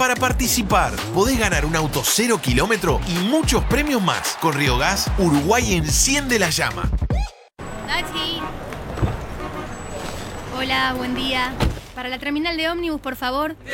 Para participar, podés ganar un auto 0 kilómetro y muchos premios más. Con Riogas, Uruguay enciende la llama. Taxi. Hola, buen día. Para la terminal de ómnibus, por favor.